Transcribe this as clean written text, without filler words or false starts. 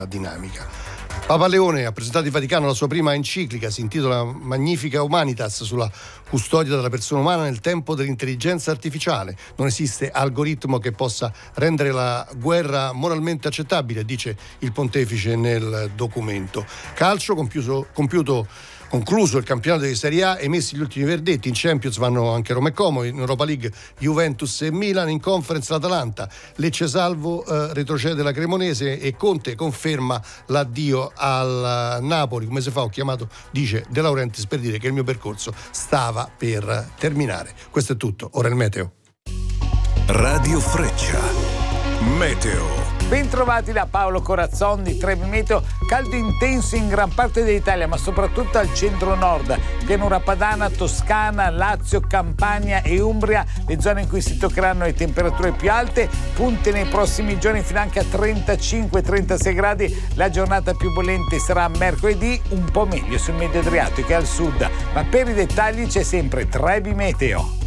dinamica. Papa Leone ha presentato in Vaticano la sua prima enciclica, si intitola Magnifica Humanitas, sulla custodia della persona umana nel tempo dell'intelligenza artificiale. Non esiste algoritmo che possa rendere la guerra moralmente accettabile, dice il pontefice nel documento. Calcio, concluso il campionato di Serie A, emessi gli ultimi verdetti. In Champions vanno anche Roma e Como, in Europa League Juventus e Milan, in Conference l'Atalanta, Lecce salvo, retrocede la Cremonese e Conte conferma l'addio al Napoli. Un mese fa ho chiamato, dice De Laurentiis, per dire che il mio percorso stava per terminare. Questo è tutto, ora il meteo. Radio Freccia, meteo. Bentrovati da Paolo Corazzon di Trebi Meteo. Caldo intenso in gran parte dell'Italia, ma soprattutto al centro-nord, pianura padana, Toscana, Lazio, Campania e Umbria, le zone in cui si toccheranno le temperature più alte, punte nei prossimi giorni fino anche a 35-36 gradi. La giornata più bollente sarà mercoledì, un po' meglio sul medio Adriatico e al sud, ma per i dettagli c'è sempre Trebi Meteo.